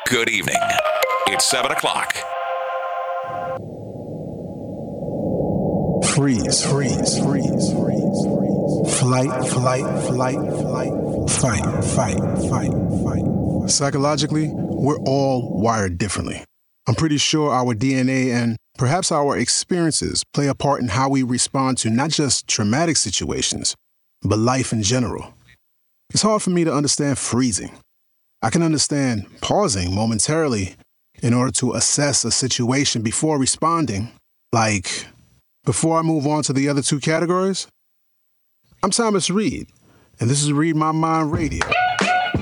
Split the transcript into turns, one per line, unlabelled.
Good evening. It's 7 o'clock.
Freeze. Flight. Fight. Psychologically, we're all wired differently. I'm pretty sure our DNA and perhaps our experiences play a part in how we respond to not just traumatic situations, but life in general. It's hard for me to understand freezing. I can understand pausing momentarily in order to assess a situation before responding. Like, before I move on to the other two categories, I'm Thomas Reed, and this is Read My Mind Radio.